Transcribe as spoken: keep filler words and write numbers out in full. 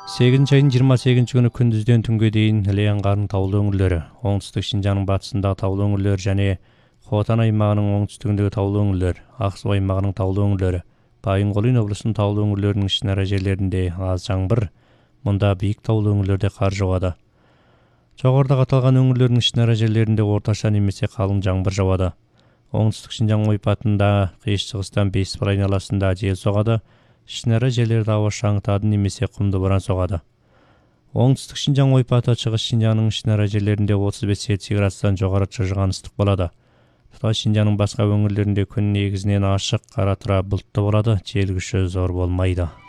сегизинчи айдын жыйырма сегизинчи күнү күндүздөн түнгө дейин Іле аңгарынын таулуу өңүрлөрү, оңтүстүк Шинжаңдын батысындагы таулуу өңүрлөр жана Хотан аймагынын оңтүстүгүндөгү таулуу өңүрлөр, Ак Суу аймагынын таулуу өңүрлөрү, Байын-Колын облусунун таулуу өңүрлөрүнүн ичинара жерлеринде аз жаңбыр, мында бийик таулуу өңүрлөрдө кар жаады. Жогоруда аталган өңүрлөрдүн ичинара жерлеринде орточо немесе калың жаңбыр жаады. Оңтүстүк Шинжаң ойпатында кыйш-чыгыстан Бейсипал айналасында жел согады. Ичинара жерлерде аба шаңытады немесе кумду боран согады. Оңтүстүк Шинжаң ойпаты Чыгыш Шинжаңдын ичинара жерлеринде отуз беш Цельсий градустан жогору чыжыган ыстык болот. Тутай Шинжаңдын башка өңүрлөрүндө күн негизинен ачык, кара тура булуттуу болот, жел күчү зор болмойт.